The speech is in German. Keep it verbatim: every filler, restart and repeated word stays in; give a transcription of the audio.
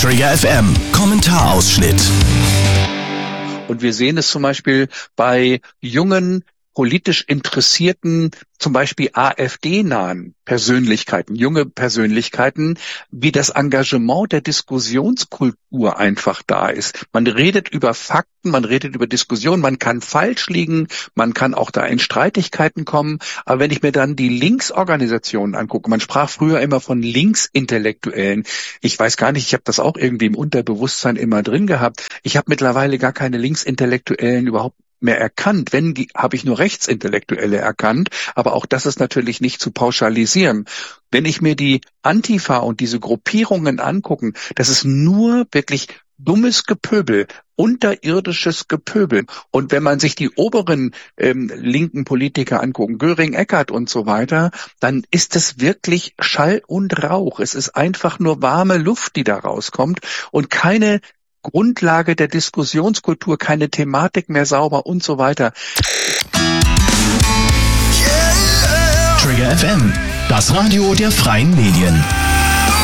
Trigger F M, Kommentarausschnitt. Und wir sehen es zum Beispiel bei jungen, politisch interessierten, zum Beispiel AfD-nahen Persönlichkeiten, junge Persönlichkeiten, wie das Engagement der Diskussionskultur einfach da ist. Man redet über Fakten, man redet über Diskussionen, man kann falsch liegen, man kann auch da in Streitigkeiten kommen. Aber wenn ich mir dann die Linksorganisationen angucke, man sprach früher immer von Linksintellektuellen. Ich weiß gar nicht, ich habe das auch irgendwie im Unterbewusstsein immer drin gehabt. Ich habe mittlerweile gar keine Linksintellektuellen überhaupt mehr erkannt. Wenn, habe ich nur Rechtsintellektuelle erkannt, aber auch das ist natürlich nicht zu pauschalisieren. Wenn ich mir die Antifa und diese Gruppierungen angucken, das ist nur wirklich dummes Gepöbel, unterirdisches Gepöbel. Und wenn man sich die oberen ähm, linken Politiker angucken, Göring, Eckert und so weiter, dann ist es wirklich Schall und Rauch. Es ist einfach nur warme Luft, die da rauskommt und keine Grundlage der Diskussionskultur, keine Thematik mehr sauber und so weiter. Trigger F M, das Radio der freien Medien.